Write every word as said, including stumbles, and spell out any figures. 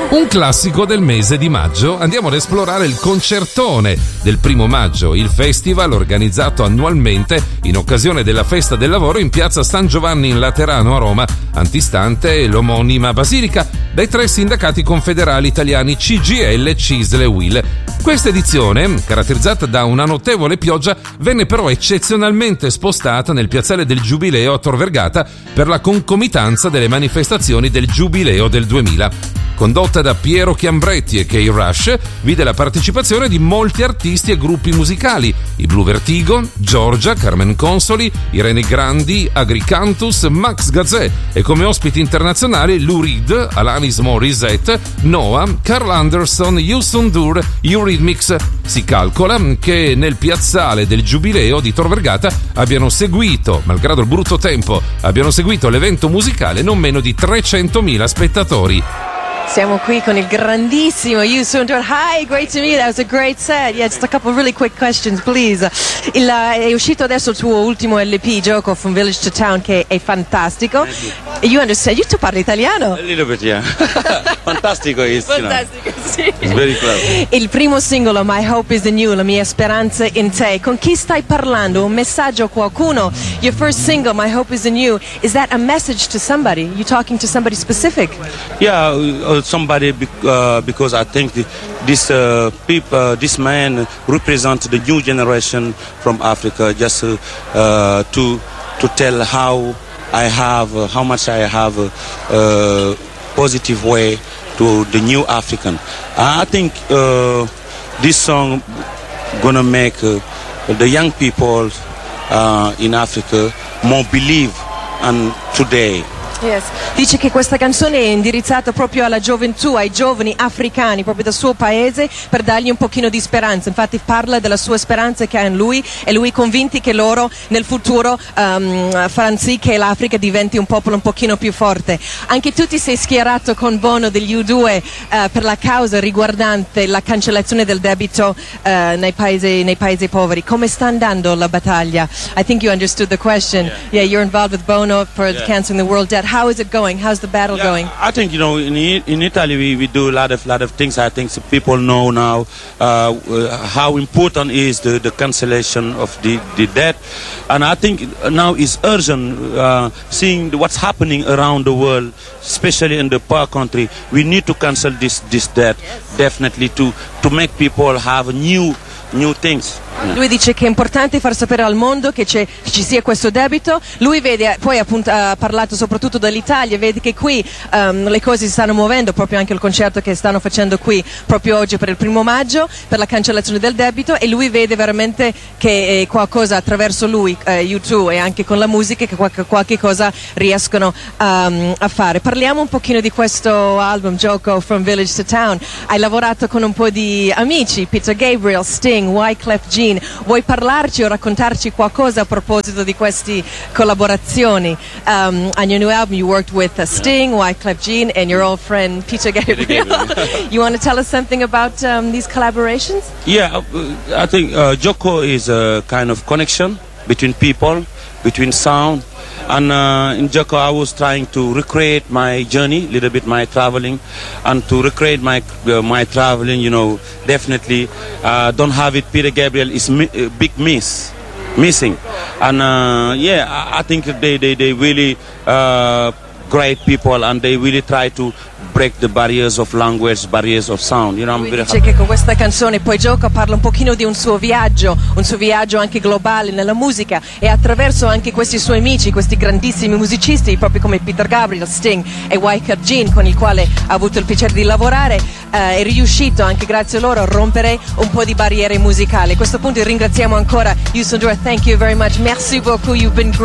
Un classico del mese di maggio, andiamo ad esplorare il concertone del primo maggio, il festival organizzato annualmente in occasione della festa del lavoro in piazza San Giovanni in Laterano a Roma, antistante l'omonima basilica, dai tre sindacati confederali italiani C G I L, C I S L e U I L. Questa edizione, caratterizzata da una notevole pioggia, venne però eccezionalmente spostata nel piazzale del Giubileo a Tor Vergata per la concomitanza delle manifestazioni del Giubileo del duemila. Condotta da Piero Chiambretti e Kay Rush, vide la partecipazione di molti artisti e gruppi musicali, i Blue Vertigo, Giorgia, Carmen Consoli, Irene Grandi, Agricantus, Max Gazzè e come ospiti internazionali Lou Reed, Alanis Morissette, Noah, Carl Anderson, Youssou N'Dour, Eurythmics. Si calcola che nel piazzale del Giubileo di Tor Vergata abbiano seguito, malgrado il brutto tempo, abbiano seguito l'evento musicale non meno di trecentomila spettatori. Siamo qui con il grandissimo Youssou N'Dour. Hi, great to meet you. That was a great set. Yeah, just a couple of really quick questions, please. Il, è uscito adesso il tuo ultimo L P, Gioco, From Village to Town, che è fantastico. You understand? Tu parli italiano? A little bit, yeah. Fantastico is, Fantastico, you know, sì. It's very clever. Il primo singolo, My Hope is in You, La mia speranza in te. Con chi stai parlando? Un messaggio a qualcuno? Your first single, My Hope is in You, is that a message to somebody? You talking to somebody specific? Yeah, uh, somebody uh, because I think the, this uh, people, uh, this man represents the new generation from Africa. Just uh, uh, to to tell how I have, uh, how much I have a uh, positive way to the new African. I think uh, this song gonna make uh, the young people uh, in Africa more believe and today. Yes. Dice che questa canzone è indirizzata proprio alla gioventù, ai giovani africani, proprio del suo paese, per dargli un pochino di speranza. Infatti parla della sua speranza che ha in lui e lui convinti che loro nel futuro um, faranno sì che l'Africa diventi un popolo un pochino più forte. Anche tu ti sei schierato con Bono degli U due uh, per la causa riguardante la cancellazione del debito uh, nei, paesi, nei paesi poveri. Come sta andando la battaglia? I think you understood the question. Yeah, yeah, you're involved with Bono for yeah. canceling the world debt. How is it going? How's the battle yeah, going? I think, you know, in in Italy we, we do a lot of lot of things. I think people know now uh, how important is the, the cancellation of the, the debt, and I think now it's urgent uh, seeing what's happening around the world, especially in the poor country. We need to cancel this this debt yes. definitely to to make people have new new things. Lui dice che è importante far sapere al mondo che c'è, ci sia questo debito. Lui vede, poi appunto, ha parlato soprattutto dall'Italia, vede che qui um, le cose si stanno muovendo, proprio anche il concerto che stanno facendo qui proprio oggi per il primo maggio, per la cancellazione del debito, e lui vede veramente che è qualcosa attraverso lui, eh, U due e anche con la musica, che qualche, qualche cosa riescono um, a fare. Parliamo un pochino di questo album, Gioco, From Village to Town. Hai lavorato con un po' di amici, Peter Gabriel, Sting, Wyclef Jean. Vuoi parlarci o raccontarci qualcosa a proposito di queste collaborazioni? Um, on your new album you worked with uh, Sting, Wyclef Jean and your old friend Peter Gabriel. You want to tell us something about um, these collaborations? Yeah, I think uh, Gioco is a kind of connection between people, between sound. And uh, in Gioco I was trying to recreate my journey, a little bit my traveling, and to recreate my uh, my traveling, you know, definitely uh, don't have it. Peter Gabriel is mi- a big miss, missing, and uh, yeah, I, I think they they they really uh, great people, and they really try to break the barriers of language, barriers of sound. You know, I'm Lui very dice happy. che con questa canzone Poi Gioco parla un pochino di un suo viaggio, un suo viaggio anche globale nella musica, e attraverso anche questi suoi amici, questi grandissimi musicisti, proprio come Peter Gabriel, Sting e Wyclef Jean, con il quale ha avuto il piacere di lavorare, eh, è riuscito anche grazie a loro a rompere un po' di barriere musicali. A questo punto ringraziamo ancora Youssou N'Dour. Thank you very much. Merci beaucoup. You've been great.